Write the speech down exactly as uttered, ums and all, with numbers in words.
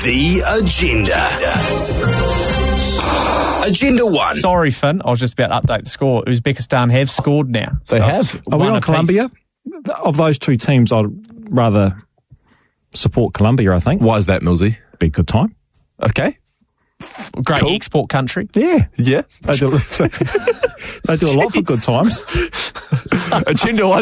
The Agenda. Agenda one. Sorry, Finn. I was just about to update the score. Uzbekistan have scored now. They So have. it's Are we one on apiece. Colombia? Of those two teams, I'd rather support Colombia, I think. Why is that, Millsy? Be a good time. Okay. Great Cool. export country. Yeah. Yeah. They do, they do a lot for good times. Agenda one.